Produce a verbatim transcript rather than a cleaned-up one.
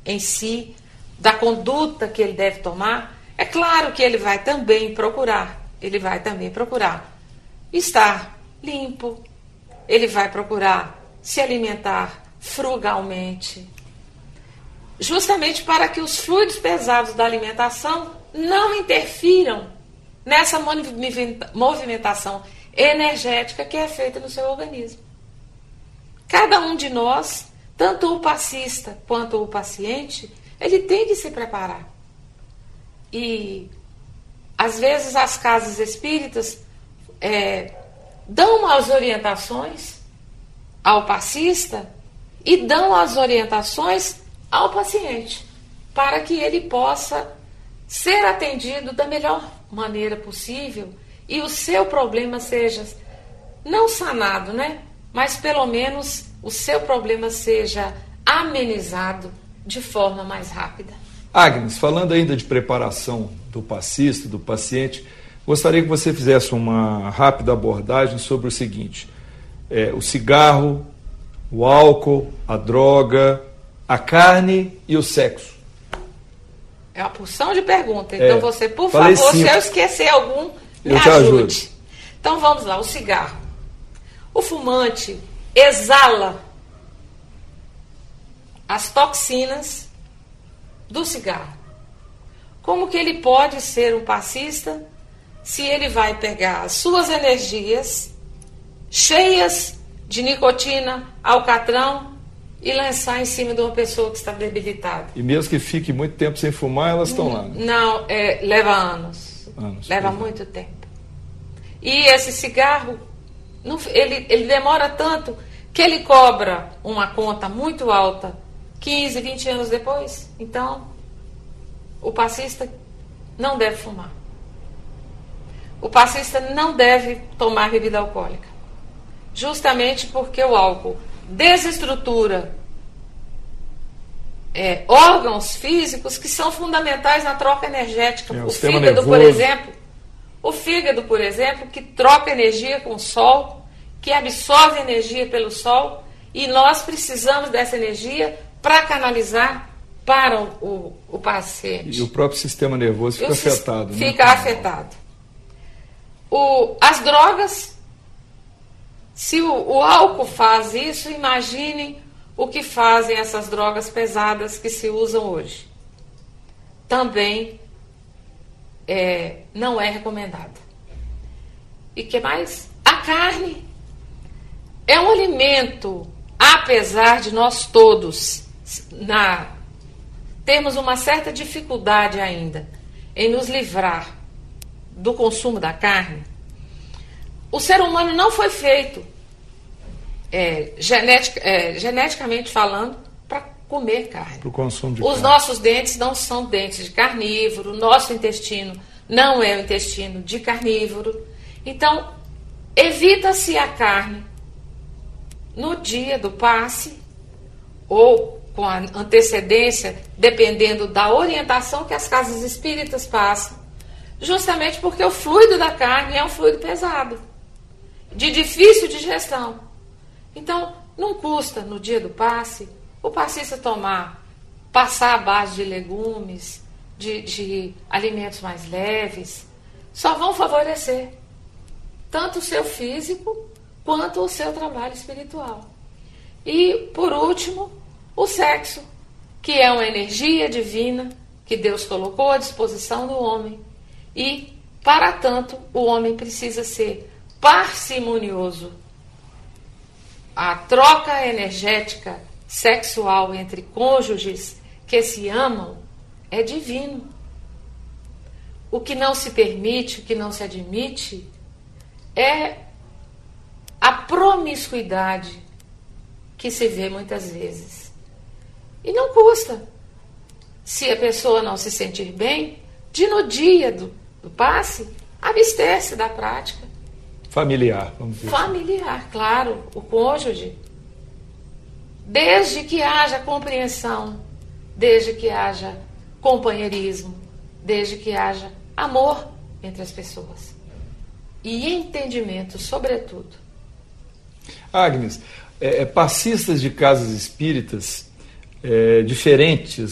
em si, da conduta que ele deve tomar, é claro que ele vai também procurar, ele vai também procurar estar limpo, ele vai procurar se alimentar frugalmente, justamente para que os fluidos pesados da alimentação não interfiram nessa movimentação energética que é feita no seu organismo. Cada um de nós, tanto o passista quanto o paciente, ele tem que se preparar. E, às vezes, as casas espíritas é, dão as orientações ao passista e dão as orientações ao paciente, para que ele possa ser atendido da melhor maneira possível e o seu problema seja não sanado, né? Mas pelo menos o seu problema seja amenizado de forma mais rápida. Agnes, falando ainda de preparação do passista, do paciente, gostaria que você fizesse uma rápida abordagem sobre o seguinte: é, o cigarro, o álcool, a droga, a carne e o sexo. É uma porção de perguntas. Então é, você, por favor, cinco. se eu esquecer algum, me eu te ajude. ajudo. Então vamos lá, o cigarro. O fumante exala as toxinas do cigarro. Como que ele pode ser um passista se ele vai pegar as suas energias cheias de nicotina, alcatrão e lançar em cima de uma pessoa que está debilitada? E mesmo que fique muito tempo sem fumar, elas estão lá, né? Não, é, leva anos. anos leva muito tempo. E esse cigarro, não, ele, ele demora tanto que ele cobra uma conta muito alta quinze, vinte anos depois. Então, o passista não deve fumar. O passista não deve tomar bebida alcoólica. Justamente porque o álcool desestrutura é, órgãos físicos que são fundamentais na troca energética. É, o o sistema fígado, nervoso. por exemplo, o fígado, por exemplo, que troca energia com o sol, que absorve energia pelo sol, e nós precisamos dessa energia para canalizar para o, o, o paciente. E o próprio sistema nervoso fica o afetado. Fica né? afetado. O, as drogas, se o, o álcool faz isso, imaginem o que fazem essas drogas pesadas que se usam hoje. Também é, não é recomendado. E que mais? A carne é um alimento, apesar de nós todos na, termos uma certa dificuldade ainda em nos livrar do consumo da carne. O ser humano não foi feito é, genetic, é, geneticamente falando para comer carne. Para o consumo de Os carne. nossos dentes não são dentes de carnívoro, nosso intestino não é o intestino de carnívoro. Então, evita-se a carne no dia do passe ou com a antecedência, dependendo da orientação que as casas espíritas passam, justamente porque o fluido da carne é um fluido pesado, de difícil digestão. Então, não custa, no dia do passe, o passista tomar, passar a base de legumes, de, de alimentos mais leves, só vão favorecer tanto o seu físico quanto o seu trabalho espiritual. E, por último, o sexo, que é uma energia divina que Deus colocou à disposição do homem. E, para tanto, o homem precisa ser parcimonioso. A troca energética sexual entre cônjuges que se amam é divino. O que não se permite, o que não se admite, é a promiscuidade que se vê muitas vezes. E não custa. Se a pessoa não se sentir bem, de no dia do, do passe, abster-se da prática. Familiar, vamos dizer. Familiar, claro, o cônjuge. Desde que haja compreensão, desde que haja companheirismo, desde que haja amor entre as pessoas. E entendimento, sobretudo. Agnes, é, passistas de casas espíritas é, diferentes